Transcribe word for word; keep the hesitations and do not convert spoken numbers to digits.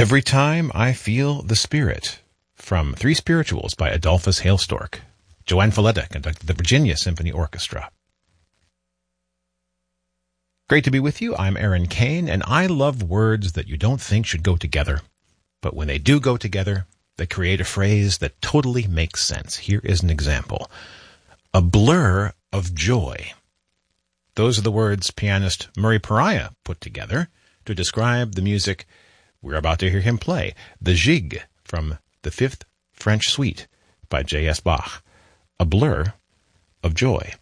Every Time I Feel the Spirit, from Three Spirituals by Adolphus Hailstork. Joanne Falletta conducted the Virginia Symphony Orchestra. Great to be with you. I'm Aaron Kane, and I love words that you don't think should go together. But when they do go together, they create a phrase that totally makes sense. Here is an example. A blur of joy. Those are the words pianist Murray Pariah put together to describe the music we're about to hear him play, the Gigue from the Fifth French Suite by J S Bach. A blur of joy.